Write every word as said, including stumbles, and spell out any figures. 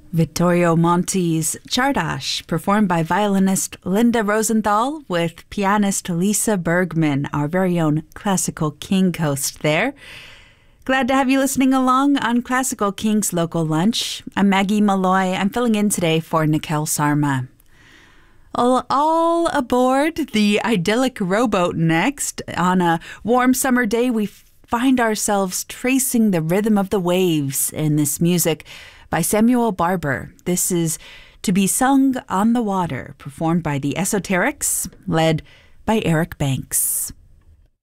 Vittorio Monti's Czardas, performed by violinist Linda Rosenthal with pianist Lisa Bergman, our very own Classical King host there. Glad to have you listening along on Classical King's Local Lunch. I'm Maggie Malloy. I'm filling in today for Nikhil Sarma. All, all aboard the idyllic rowboat next. On a warm summer day, we find ourselves tracing the rhythm of the waves in this music by Samuel Barber. This is To Be Sung on the Water, performed by the Esoterics, led by Eric Banks.